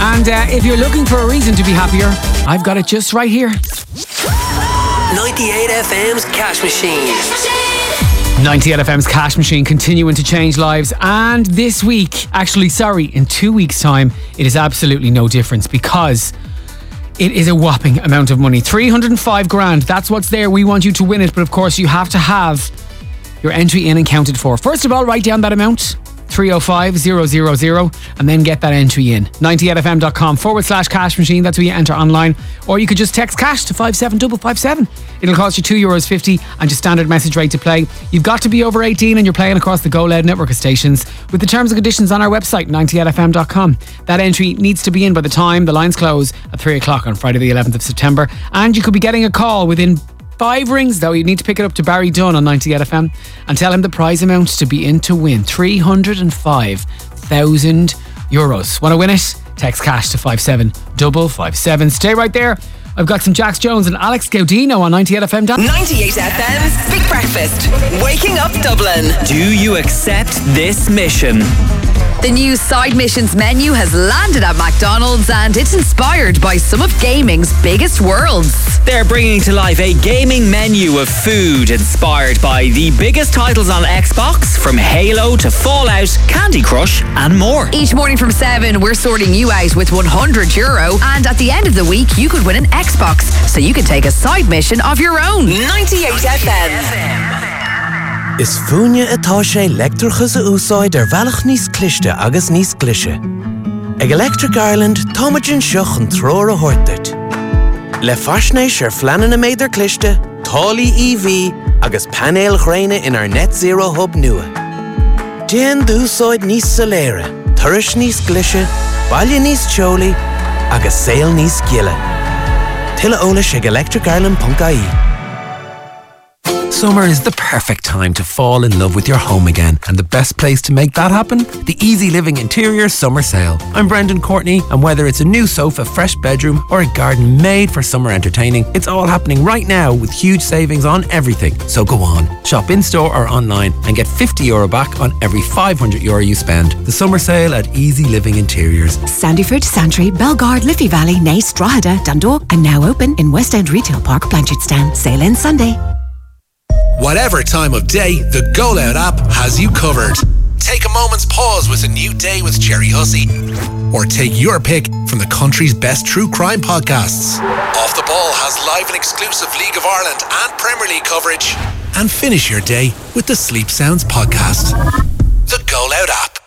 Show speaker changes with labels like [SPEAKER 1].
[SPEAKER 1] And if you're looking for a reason to be happier, I've got it just right here.
[SPEAKER 2] 98 FM's Cash Machine.
[SPEAKER 1] 98 FM's Cash Machine continuing to change lives. And this week, in 2 weeks' time, it is absolutely no difference because it is a whopping amount of money. 305 grand. That's what's there. We want you to win it. But of course, you have to have your entry in and counted for. First of all, write down that amount. 305-000 and then get that entry in. 98fm.com/cash machine. That's where you enter online. Or you could just text cash to 57557. It'll cost you €2.50 and your standard message rate to play. You've got to be over 18 and you're playing across the Go Loud network of stations with the terms and conditions on our website 98fm.com. That entry needs to be in by the time the lines close at 3 o'clock on Friday the 11th of September. And you could be getting a call within 5 rings, though. You need to pick it up to Barry Dunn on 98 FM and tell him the prize amount to be in to win €305,000. Want to win it? Text cash to 57557. Stay right there. I've got some Jax Jones and Alex Gaudino on 98 FM.
[SPEAKER 3] 98 FM's Big Breakfast. Waking up Dublin.
[SPEAKER 4] Do you accept this mission?
[SPEAKER 3] The new side missions menu has landed at McDonald's and it's inspired by some of gaming's biggest worlds.
[SPEAKER 4] They're bringing to life a gaming menu of food inspired by the biggest titles on Xbox, from Halo to Fallout, Candy Crush and more.
[SPEAKER 3] Each morning from 7, we're sorting you out with €100, and at the end of the week you could win an Xbox, so you can take a side mission of your own. 98 FM.
[SPEAKER 5] Is fúine atá sé leictreachas a úsáid bhealach níos cliste agus níos clise. Ag Electric Ireland, táimeann seach an tróir a thuirteart. Le faisnéis fleanan a méidir cliste, tálaí EV agus panéal chréine in our net zero hub nua. Déan d'úsáid níos soléire, turais níos clise, baile níos teolaí agus saol níos giile. Tuilleadh eolais ag electricireland.ie.
[SPEAKER 6] Summer is the perfect time to fall in love with your home again, and the best place to make that happen? The Easy Living Interior Summer Sale. I'm Brendan Courtney, and whether it's a new sofa, fresh bedroom, or a garden made for summer entertaining, it's all happening right now with huge savings on everything. So go on, shop in-store or online and get €50 back on every €500 you spend. The Summer Sale at Easy Living Interiors.
[SPEAKER 7] Sandyford, Santry, Belgard, Liffey Valley, Naas, Drogheda, Dundalk, and now open in West End Retail Park, Blanchardstown. Sale ends Sunday.
[SPEAKER 8] Whatever time of day, the Go Loud app has you covered. Take a moment's pause with A New Day with Jerry Hussey. Or take your pick from the country's best true crime podcasts. Off the Ball has live and exclusive League of Ireland and Premier League coverage. And finish your day with the Sleep Sounds podcast. The Go Loud app.